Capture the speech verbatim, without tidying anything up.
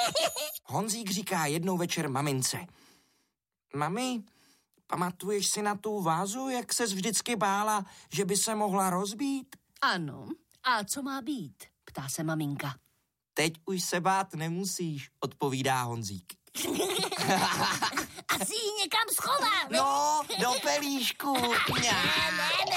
Honzík říká jednou večer mamince. Mami, pamatuješ si na tu vázu, jak ses vždycky bála, že by se mohla rozbít? Ano. A co má být? Ptá se maminka. Teď už se bát nemusíš, odpovídá Honzík. Asi ji někam schovám. No, do pelíšku. Ne, ne,